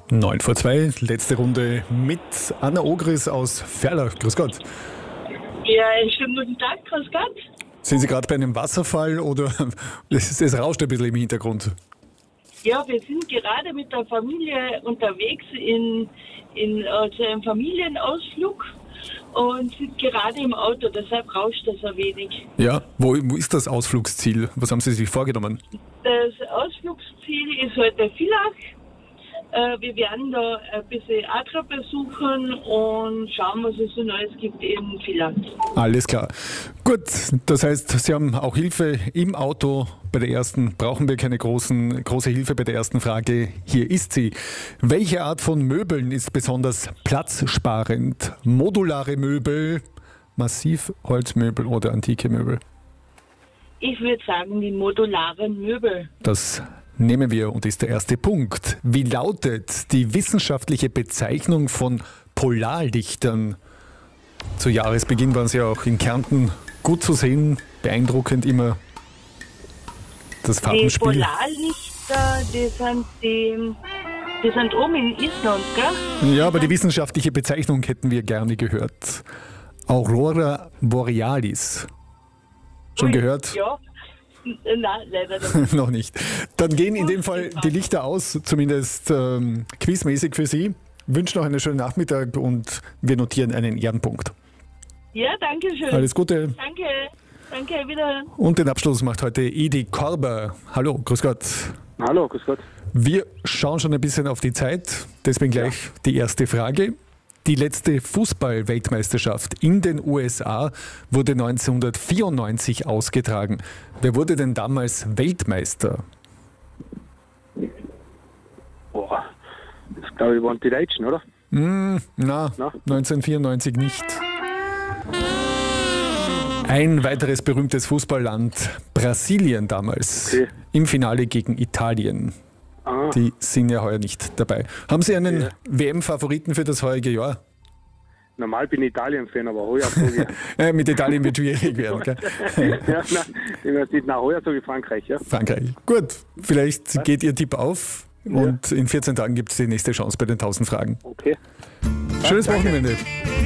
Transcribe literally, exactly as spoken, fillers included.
neun vor zwei, letzte Runde mit Anna Ogris aus Ferlach. Grüß Gott. Ja, einen schönen guten Tag, grüß Gott. Sind Sie gerade bei einem Wasserfall oder es, es rauscht ein bisschen im Hintergrund? Ja, wir sind gerade mit der Familie unterwegs in, in also einem Familienausflug und sind gerade im Auto, deshalb rauscht das ein wenig. Ja, wo, wo ist das Ausflugsziel? Was haben Sie sich vorgenommen? Das Ausflugsziel ist heute Villach. Äh, wir werden da ein bisschen Adra besuchen und schauen, was es so Neues gibt in Villach. Alles klar. Gut, das heißt, Sie haben auch Hilfe im Auto. Bei der ersten brauchen wir keine großen, große Hilfe. Bei der ersten Frage, hier ist sie. Welche Art von Möbeln ist besonders platzsparend? Modulare Möbel, Massivholzmöbel oder antike Möbel? Ich würde sagen, die modularen Möbel. Das nehmen wir und ist der erste Punkt. Wie lautet die wissenschaftliche Bezeichnung von Polarlichtern? Zu Jahresbeginn waren sie auch in Kärnten gut zu sehen, beeindruckend immer das Die Farbenspiel. Polarlichter, die sind, die, die sind oben in Island, gell? Ja, aber die wissenschaftliche Bezeichnung hätten wir gerne gehört. Aurora Borealis. Schon Ui, gehört? Ja. Nein, leider nicht. Noch nicht. Dann gehen in dem Fall die Lichter aus, zumindest ähm, quizmäßig für Sie. Wünsche noch einen schönen Nachmittag und wir notieren einen Ehrenpunkt. Ja, danke schön. Alles Gute. Danke. Danke, wieder. Und den Abschluss macht heute Edi Korber. Hallo, grüß Gott. Hallo, grüß Gott. Wir schauen schon ein bisschen auf die Zeit, deswegen gleich ja. Die erste Frage. Die letzte Fußball-Weltmeisterschaft in den U S A wurde neunzehnhundertvierundneunzig ausgetragen. Wer wurde denn damals Weltmeister? Boah, das glaube ich waren die Deutschen, oder? Mm, na, Na? neunzehnhundertvierundneunzig nicht. Ein weiteres berühmtes Fußballland, Brasilien damals, Okay. im Finale gegen Italien. Ah, Die sind ja heuer nicht dabei. Haben Sie einen Ja. W M-Favoriten für das heutige Jahr? normal bin ich Italien-Fan, aber heuer sage Äh, mit Italien wird schwierig werden, gell? ich. ja, nein, ich weiß nicht, nein, heuer sage ich Frankreich, ja. Frankreich. Gut, vielleicht geht Ihr Tipp auf und in vierzehn Tagen gibt es die nächste Chance bei den tausend Fragen. Okay. Schönes Danke. Wochenende.